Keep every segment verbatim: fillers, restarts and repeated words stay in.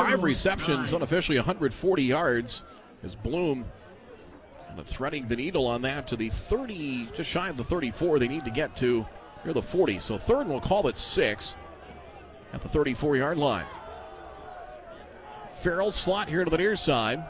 five receptions, unofficially one hundred forty yards, as Bloom kind of threading the needle on that to the thirty, just shy of the thirty-four they need to get to near the forty. So third, and we'll call it six at the thirty-four-yard line. Farrell slot here to the near side.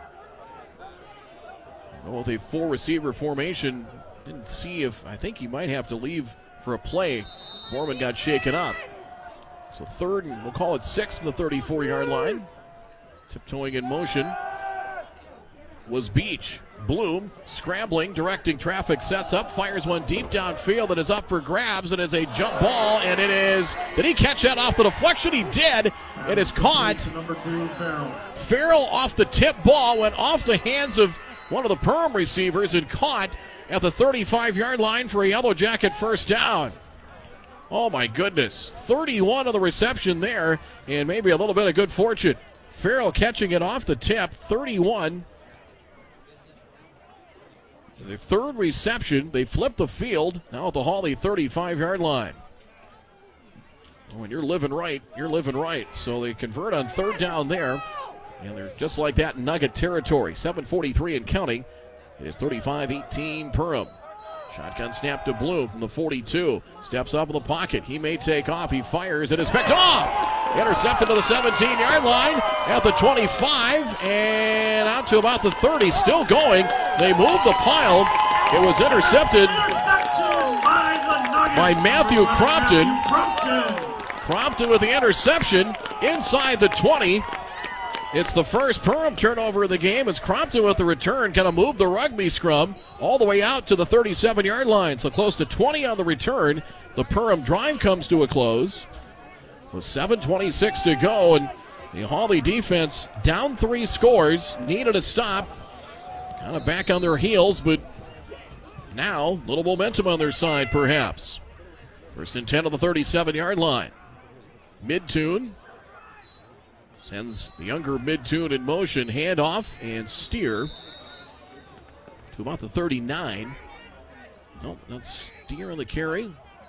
Well, with a four-receiver formation, didn't see if, I think he might have to leave for a play. Foreman got shaken up. So third, and we'll call it six from the thirty-four-yard line. Tiptoeing in motion was Beach. Bloom scrambling, directing traffic, sets up, fires one deep downfield that is up for grabs. It is a jump ball, and it is, did he catch that off the deflection? He did. It is caught. Number two, Farrell. Farrell off the tip ball, went off the hands of one of the Perham receivers and caught at the thirty-five-yard line for a Yellow Jacket first down. Oh my goodness, thirty-one of the reception there, and maybe a little bit of good fortune. Farrell catching it off the tip, thirty-one. The third reception, they flip the field, now at the Hawley thirty-five-yard line. Oh, when you're living right, you're living right. So they convert on third down there, and they're just like that in Nugget territory. seven forty-three and counting. It is thirty-five eighteen Perham. Shotgun snap to Bloom from the forty-two. Steps up in the pocket. He may take off. He fires. It is picked off. Intercepted to the seventeen-yard line at the twenty-five and out to about the thirty. Still going. They move the pile. It was intercepted by Matthew Crompton. Crompton with the interception inside the twenty. It's the first Perham turnover of the game as Crompton with the return kind of moved the rugby scrum all the way out to the thirty-seven-yard line. So close to twenty on the return. The Perham drive comes to a close with seven twenty-six to go, and the Hawley defense down three scores, needed a stop. Kind of back on their heels, but now little momentum on their side perhaps. First and ten on the thirty-seven-yard line. Mid-tune. Sends the younger Mid-tune in motion, handoff, and steer to about the thirty-nine. Nope, that's steer on the carry.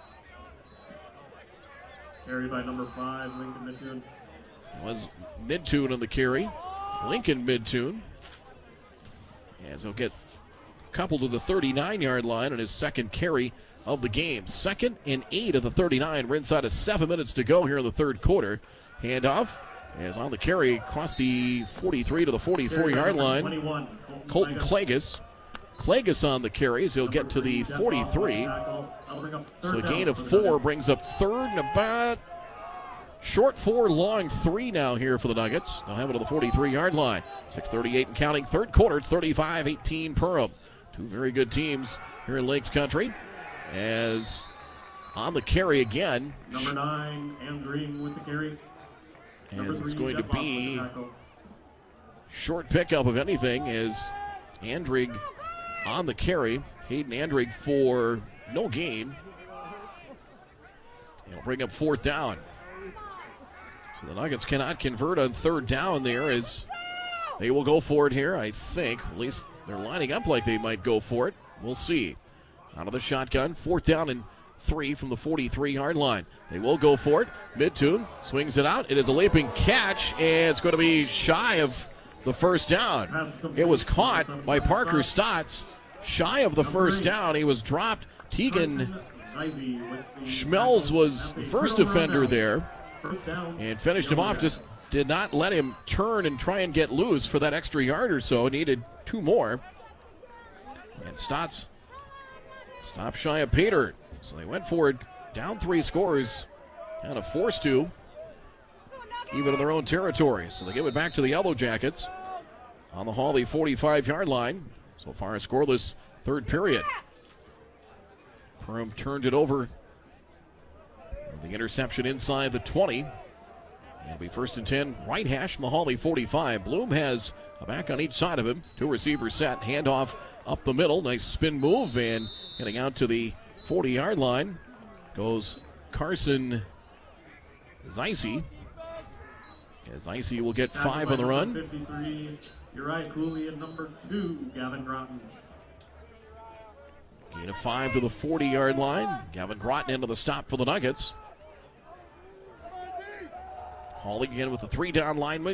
Carry by number five, Lincoln Mid-tune. Was Mid-tune on the carry. Lincoln Mid-tune. As he'll get coupled to the thirty-nine-yard line on his second carry of the game. Second and eight of the thirty-nine. We're inside of seven minutes to go here in the third quarter. Handoff. As on the carry across the forty-three to the forty-four-yard line, Colton Klages. Klages on the carries. He'll get to the forty-three. So a gain of four brings up third and about short four, long three now here for the Nuggets. They'll have it to the forty-three-yard line. six thirty-eight and counting. Third quarter, it's thirty-five eighteen Perham. Two very good teams here in Lakes Country. As on the carry again. Number nine, Andrew with the carry. As it's going to be short pickup of anything as Andrig on the carry. Hayden Andrig for no gain. He'll bring up fourth down. So the Nuggets cannot convert on third down there as they will go for it here, I think. At least they're lining up like they might go for it. We'll see. Out of the shotgun, fourth down and three from the forty-three-yard line. They will go for it. Mid-tune swings it out. It is a leaping catch, and it's going to be shy of the first down. It was caught by Parker Stotts. Shy of the first down. He was dropped. Tegan Schmelz was the first defender there and finished him off. Just did not let him turn and try and get loose for that extra yard or so. Needed two more. And Stotts stopped shy of Peter. So they went for it, down three scores, kind of forced to, even in their own territory. So they give it back to the Yellow Jackets on the Hawley forty-five-yard line. So far a scoreless third period. Perham turned it over. The interception inside the twenty. It'll be first and ten, right hash from the Hawley forty-five. Bloom has a back on each side of him. Two receivers set, handoff up the middle. Nice spin move, and getting out to the forty-yard line goes Carson Zeise. As Zeise will get five on the run. fifty-three, Uriah Cooley, and number two, Gavin Groton. Gain of five to the forty-yard line. Gavin Groton into the stop for the Nuggets. Hawley again with the three-down lineman.